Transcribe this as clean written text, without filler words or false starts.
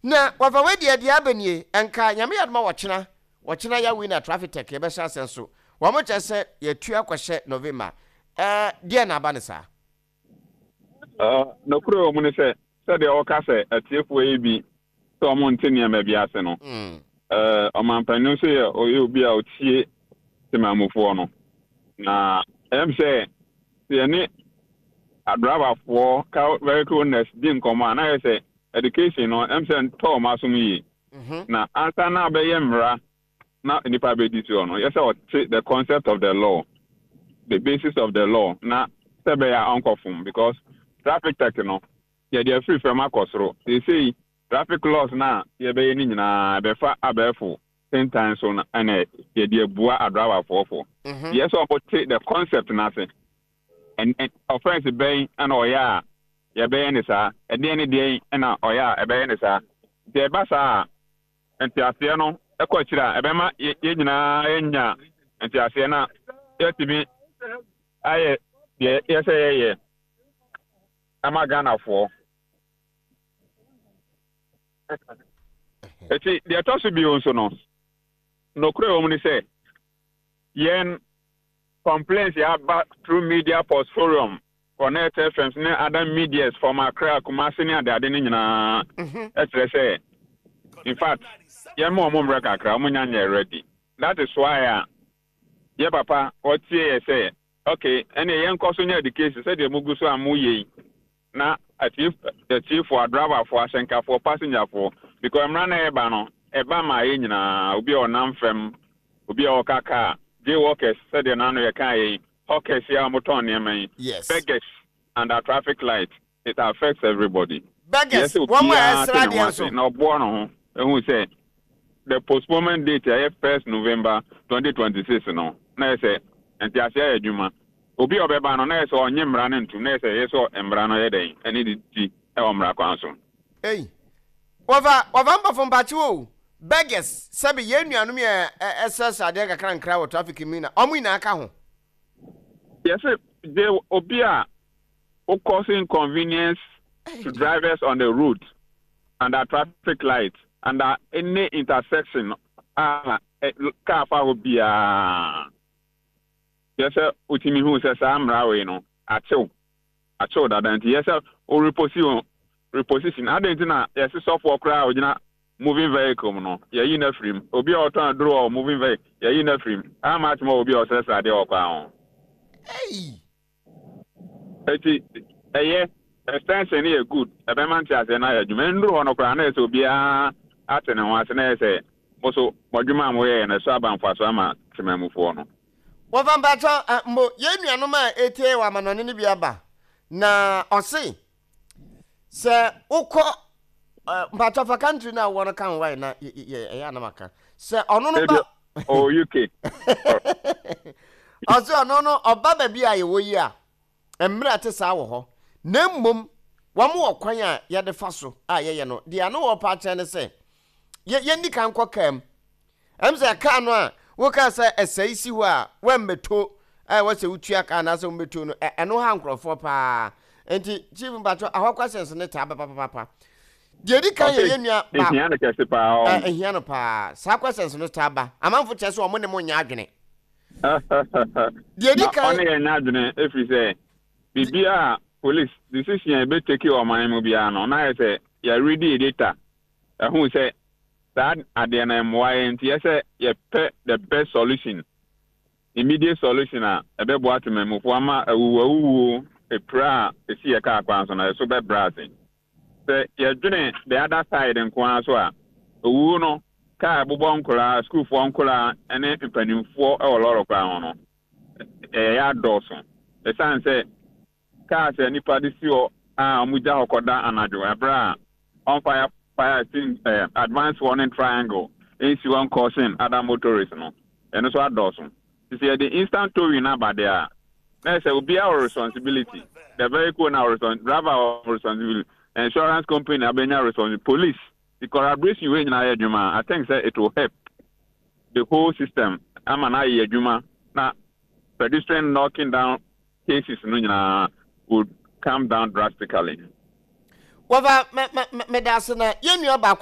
na wafa we dia abanie enka nyame yadma wochena ya wi na traffic tech be sha senso wo mo chese ye tua kwahye November dia na aba ne sa no kuro mu ne se de o ka se atiefo e bi so mo ntenia ma bi ase no o man panu so ye obi a otie temamofo no na em se ye ni driver for car vehicle owners din koma na say education no em say to masum yi na answer na be yemra na nipa be dis no yes the concept of the law, the basis of the law na sebe ya onkofum because traffic tech no ye dey free from akosoro they say traffic laws na ye be ni nyina be fa abefo 10 times so na ye dey bua driver for yes o take the concept na say and offense bay and oya ya bay ni sa e de ni de na oya e bay ni sa de ba sa enti ase no e ko kira e be ma ye nyina enya enti ase na ye tibi aye ye say ye ama Ghana for eti de to so bi onso no kure o mu ni say yen complaints about through media post forum connect FMs and other medias from Accra Kumasi ni ade ni nyina say in fact ye mo break Accra mo nya ready that is why ye papa what say okay any yen koso nya the case say the mugu so amu ye na achieve the chief for driver for asenka for passenger for because I'm running e ba ma ye nyina obi o nam fam obi o kaka day workers said the nano yakai hawkers here moton near yes beggars and our traffic light it affects everybody. Beggars one more so no born who say the postponement date 1st November 2026 no na say and ya say adwuma obi obeba no na say onye mra ne ntu na say yeso mra no yeden eni di e o mra kwan so eh wava mba from bachiwo beggars sabi ye nuanum ye SS ade kakra nkra wo traffic mina omu ina aka ho yes they obi a causing inconvenience to drivers on the road and the traffic lights and any intersection car fa obi a yes utimi hu se samra we no achew that and yes o reposition adentina yes software kra ogina moving vehicle no ya yi na frame obi o ton draw moving vehicle ya yi na frame how much more obi o sesa de o kwa ho eti extension is good ebe man ti ase na ya dwuma nduru ho no kwa na ese obi a atene ho ase na ese moso modwuma mo ye na so abanfaso ama temamufo no wavambato mbo ye nuanom a etie wa manone ne biaba na osi se ukọ But for country now, one can why na Yanamaka. Sir, ono no ba UK. Also, no, or Baba be I wo ya. Emra te sa wo ho. Nemmum, one more kwanya ya de faso. Ye no. Dia no wo pa che ne say. Ye ndi kan kwakam. Em say ka no a, wo ka say esai si ho a, wen meto. Wo say utua ka na say meto no. Eno ha nkrofo pa. Enti chief mbato ahokwa sense ne ta papa. Dedi kan ye nua ba. Ehia na kese pa. Ehia no pa. Sa questions no ta ba. Amanfo che so omo ne mo nya adwene. Dedi kan on ye nya adwene every say. Bibia police decision be take your man mo bia no. Na say ya read the data. Who say that ade na MY nti say ye pe the best solution. Immediate solution e be bo atemamufo ama awuwu e pra e si ye ka akwan so na so be brazing. You're doing the other side and Kwanswa. Uno, car, Buboncola, school for Uncola, and then penny for a lot of crown. A yard Dawson. The son said, Cars and Nipadisio, Muja Hokoda and Adra, on fire thing, advanced warning triangle, AC1 causing other motorists. And also Dawson. You see, the instant towing about there. That's will be our responsibility. The vehicle and our driver our responsibility. Insurance company abenya responsibility, police, the collaboration with Juma, I think that it will help the whole system. I'm an Juma now pedestrian knocking down cases would come down drastically. Wava me dasena ye nua ba